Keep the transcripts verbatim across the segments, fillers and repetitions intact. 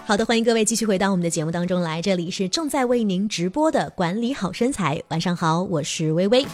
好的，欢迎各位继续回到我们的节目当中来，这里是正在为您直播的管理好身材。晚上好，我是微微。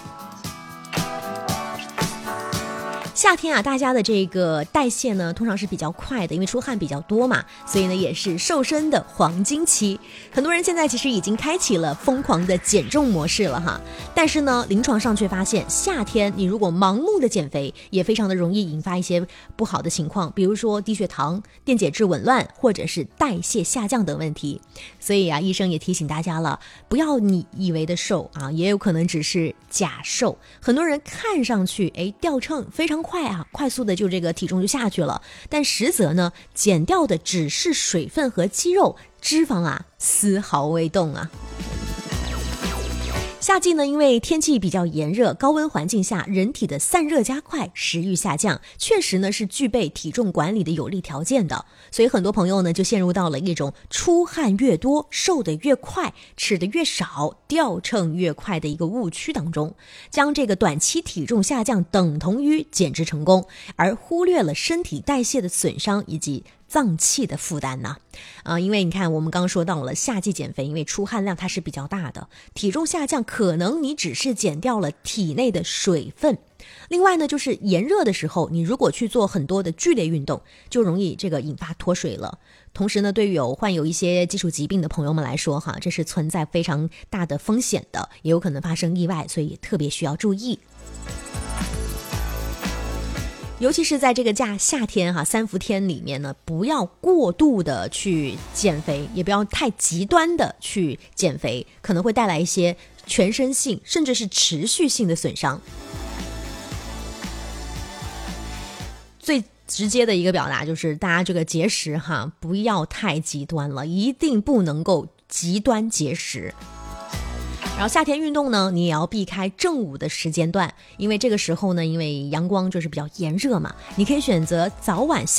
夏天啊，大家的这个代谢呢通常是比较快的，因为出汗比较多嘛，所以呢也是瘦身的黄金期。很多人现在其实已经开启了疯狂的减重模式了哈，但是呢临床上却发现，夏天你如果盲目的减肥，也非常的容易引发一些不好的情况，比如说低血糖、电解质紊乱，或者是代谢下降等问题。所以啊，医生也提醒大家了，不要你以为的瘦啊，也有可能只是假瘦。很多人看上去哎掉秤非常快啊，快速的就这个体重就下去了，但实则呢，减掉的只是水分和肌肉，脂肪啊丝毫未动啊。夏季呢，因为天气比较炎热，高温环境下人体的散热加快，食欲下降，确实呢是具备体重管理的有利条件的。所以很多朋友呢就陷入到了一种出汗越多，瘦得越快，吃得越少，掉秤越快的一个误区当中，将这个短期体重下降等同于减脂成功，而忽略了身体代谢的损伤以及脏器的负担呢、呃，因为你看我们刚刚说到了夏季减肥，因为出汗量它是比较大的，体重下降可能你只是减掉了体内的水分。另外呢，就是炎热的时候，你如果去做很多的剧烈运动，就容易这个引发脱水了。同时呢，对于有患有一些基础疾病的朋友们来说哈，这是存在非常大的风险的，也有可能发生意外，所以也特别需要注意。尤其是在这个假夏天哈，三伏天里面呢，不要过度的去减肥，也不要太极端的去减肥，可能会带来一些全身性甚至是持续性的损伤。最直接的一个表达就是大家这个节食哈，不要太极端了，一定不能够极端节食。然后夏天运动呢，你也要避开正午的时间段，因为这个时候呢，因为阳光就是比较炎热嘛，你可以选择早晚